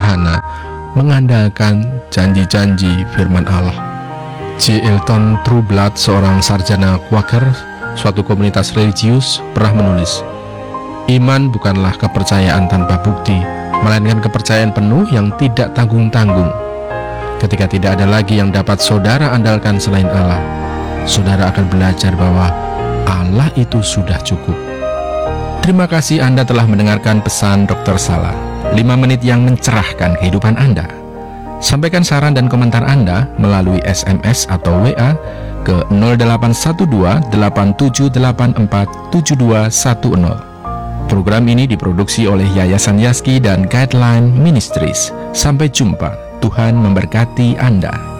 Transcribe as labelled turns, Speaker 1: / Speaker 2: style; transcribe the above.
Speaker 1: sederhana, mengandalkan janji-janji firman Allah. J. Elton Trueblood, seorang sarjana Quaker, suatu komunitas religius, pernah menulis, "Iman bukanlah kepercayaan tanpa bukti, melainkan kepercayaan penuh yang tidak tanggung-tanggung. Ketika tidak ada lagi yang dapat saudara andalkan selain Allah, saudara akan belajar bahwa Allah itu sudah cukup." Terima kasih Anda telah mendengarkan pesan Dr. Salah, 5 menit yang mencerahkan kehidupan Anda. Sampaikan saran dan komentar Anda melalui SMS atau WA ke 0812-8784-7210. Program ini diproduksi oleh Yayasan Yaski dan Guideline Ministries. Sampai jumpa. Tuhan memberkati Anda.